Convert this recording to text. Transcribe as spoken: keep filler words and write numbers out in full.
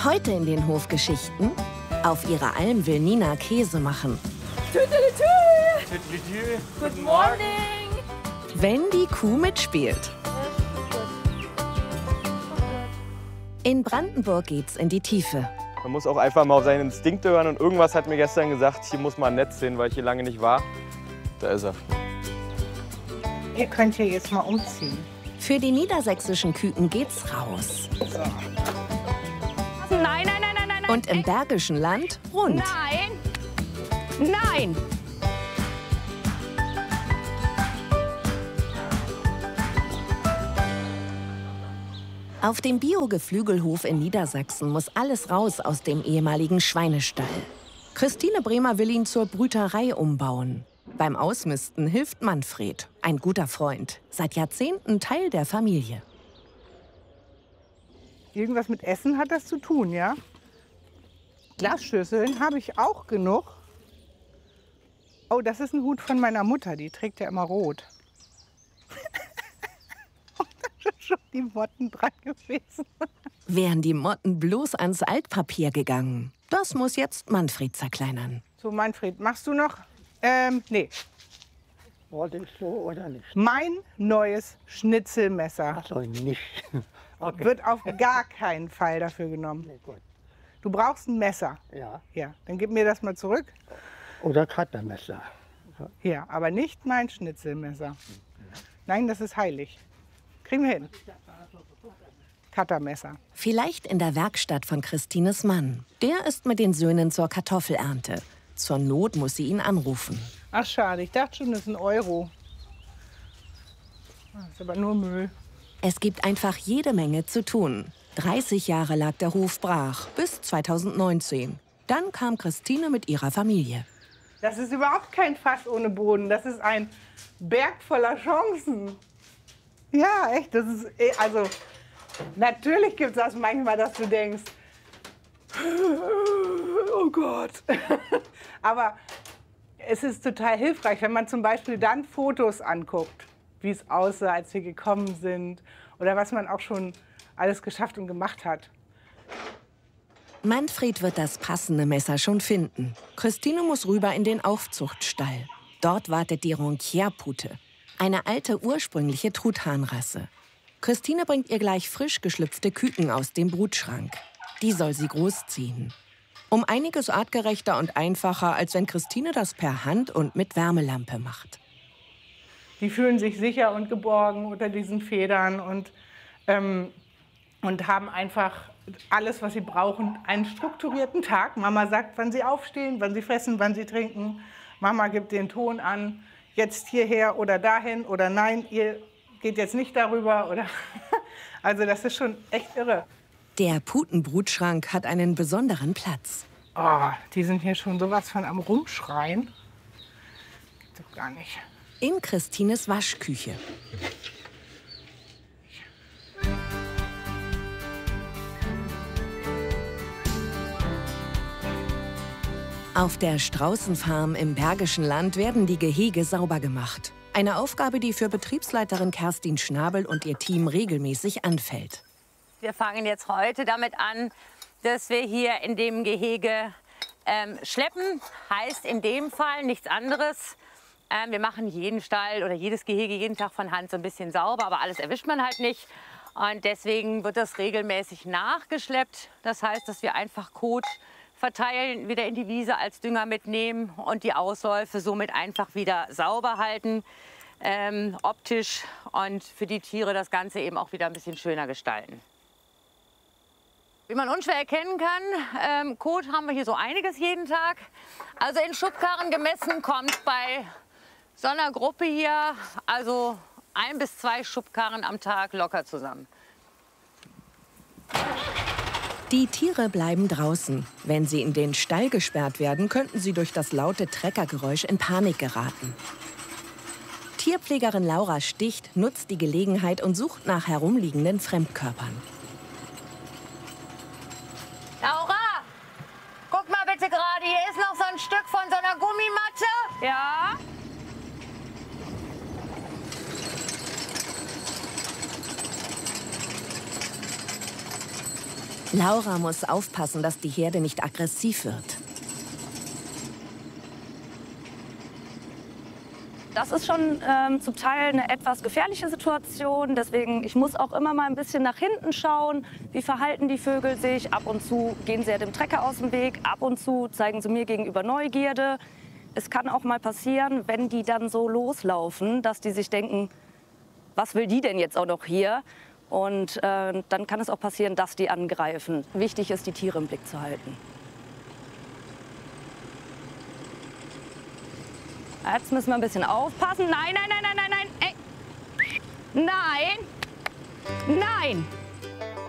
Heute in den Hofgeschichten: Auf ihrer Alm will Nina Käse machen. Tüdelitü. Tüdelitü. Good morning. Wenn die Kuh mitspielt. In Brandenburg geht's in die Tiefe. Man muss auch einfach mal auf seine Instinkte hören. Und irgendwas hat mir gestern gesagt, hier muss mal ein Netz hin, weil ich hier lange nicht war. Da ist er. Ihr könnt hier jetzt mal umziehen. Für die niedersächsischen Küken geht's raus. So. Nein, nein, nein, nein, nein. Und im Bergischen Land rund. Nein. Nein. Auf dem Bio-Geflügelhof in Niedersachsen muss alles raus aus dem ehemaligen Schweinestall. Christine Bremer will ihn zur Brüterei umbauen. Beim Ausmisten hilft Manfred, ein guter Freund, seit Jahrzehnten Teil der Familie. Irgendwas mit Essen hat das zu tun, ja? Glasschüsseln habe ich auch genug. Oh, das ist ein Hut von meiner Mutter, die trägt ja immer rot. Und da sind schon die Motten dran gewesen. Wären die Motten bloß ans Altpapier gegangen. Das muss jetzt Manfred zerkleinern. So, Manfred, machst du noch? Ähm, nee. Wollte ich so oder nicht? Mein neues Schnitzelmesser Ach so, nicht. Okay. wird auf gar keinen Fall dafür genommen. Nee, gut. Du brauchst ein Messer. Ja. Ja, dann gib mir das mal zurück. Oder Cuttermesser. Ja, aber nicht mein Schnitzelmesser. Nein, das ist heilig. Kriegen wir hin. Cuttermesser. Vielleicht in der Werkstatt von Christines Mann. Der ist mit den Söhnen zur Kartoffelernte. Zur Not muss sie ihn anrufen. Ach schade, ich dachte schon, das ist ein Euro. Das ist aber nur Müll. Es gibt einfach jede Menge zu tun. dreißig Jahre lag der Hof brach, bis zweitausendneunzehn. Dann kam Christine mit ihrer Familie. Das ist überhaupt kein Fass ohne Boden. Das ist ein Berg voller Chancen. Ja, echt. Das ist, also, natürlich gibt es das manchmal, dass du denkst, oh Gott. Aber es ist total hilfreich, wenn man zum Beispiel dann Fotos anguckt, wie es aussah, als wir gekommen sind, oder was man auch schon alles geschafft und gemacht hat. Manfred wird das passende Messer schon finden. Christine muss rüber in den Aufzuchtstall. Dort wartet die Ronquier-Pute, eine alte ursprüngliche Truthahnrasse. Christine bringt ihr gleich frisch geschlüpfte Küken aus dem Brutschrank. Die soll sie großziehen. Um einiges artgerechter und einfacher, als wenn Christine das per Hand und mit Wärmelampe macht. Die fühlen sich sicher und geborgen unter diesen Federn und, ähm, und haben einfach alles, was sie brauchen. Einen strukturierten Tag. Mama sagt, wann sie aufstehen, wann sie fressen, wann sie trinken. Mama gibt den Ton an, jetzt hierher oder dahin oder nein, ihr geht jetzt nicht darüber. Oder also das ist schon echt irre. Der Putenbrutschrank hat einen besonderen Platz. Oh, die sind hier schon sowas von am Rumschreien. Gibt's doch gar nicht. In Christines Waschküche. Auf der Straußenfarm im Bergischen Land werden die Gehege sauber gemacht. Eine Aufgabe, die für Betriebsleiterin Kerstin Schnabel und ihr Team regelmäßig anfällt. Wir fangen jetzt heute damit an, dass wir hier in dem Gehege ähm, schleppen. Heißt in dem Fall nichts anderes. Ähm, wir machen jeden Stall oder jedes Gehege jeden Tag von Hand so ein bisschen sauber, aber alles erwischt man halt nicht. Und deswegen wird das regelmäßig nachgeschleppt. Das heißt, dass wir einfach Kot verteilen, wieder in die Wiese als Dünger mitnehmen und die Ausläufe somit einfach wieder sauber halten, ähm, optisch und für die Tiere das Ganze eben auch wieder ein bisschen schöner gestalten. Wie man unschwer erkennen kann, ähm, Kot haben wir hier so einiges jeden Tag. Also in Schubkarren gemessen kommt bei so einer Gruppe hier also ein bis zwei Schubkarren am Tag locker zusammen. Die Tiere bleiben draußen. Wenn sie in den Stall gesperrt werden, könnten sie durch das laute Treckergeräusch in Panik geraten. Tierpflegerin Laura Sticht nutzt die Gelegenheit und sucht nach herumliegenden Fremdkörpern. Laura, guck mal bitte gerade, hier ist noch so ein Stück von so einer Gummimatte. Ja. Laura muss aufpassen, dass die Herde nicht aggressiv wird. Das ist schon ähm, zum Teil eine etwas gefährliche Situation. Deswegen, ich muss auch immer mal ein bisschen nach hinten schauen. Wie verhalten die Vögel sich? Ab und zu gehen sie ja dem Trecker aus dem Weg. Ab und zu zeigen sie mir gegenüber Neugierde. Es kann auch mal passieren, wenn die dann so loslaufen, dass die sich denken, was will die denn jetzt auch noch hier? Und äh, dann kann es auch passieren, dass die angreifen. Wichtig ist, die Tiere im Blick zu halten. Jetzt müssen wir ein bisschen aufpassen. Nein, nein, nein, nein, nein, nein. Ey. Nein. Nein.